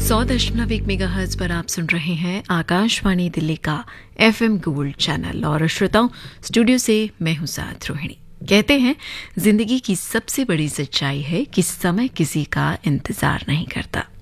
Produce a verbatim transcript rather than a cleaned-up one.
सौ दशमलव एक मेगाहर्ट्ज पर आप सुन रहे हैं आकाशवाणी दिल्ली का एफएम गोल्ड चैनल। और श्रोताओं, स्टूडियो से मैं हूं साथ रोहिणी। कहते हैं जिंदगी की सबसे बड़ी सच्चाई है कि समय किसी का इंतजार नहीं करता।